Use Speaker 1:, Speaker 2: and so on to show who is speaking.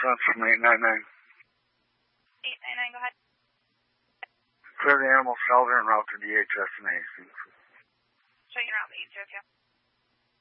Speaker 1: response from 899.
Speaker 2: 899, go ahead.
Speaker 1: Clear the animal shelter and route to DHS and Hastings.
Speaker 2: Show you around the 802.